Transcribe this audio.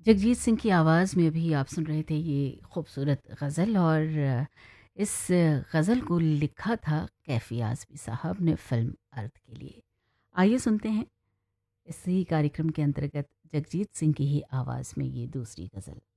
जगजीत सिंह की आवाज़ में अभी आप सुन रहे थे ये खूबसूरत गज़ल और इस गज़ल को लिखा था कैफ़ी आज़मी साहब ने फ़िल्म अर्थ के लिए। आइए सुनते हैं इसी कार्यक्रम के अंतर्गत जगजीत सिंह की ही आवाज़ में ये दूसरी गज़ल।